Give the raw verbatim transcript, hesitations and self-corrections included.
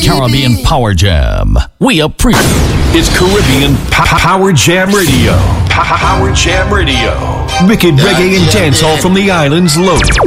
Caribbean Power Jam. We appreciate It's Caribbean P- Power Jam Radio. P- Power Jam Radio. Wicked reggae and dancehall from the islands loaded.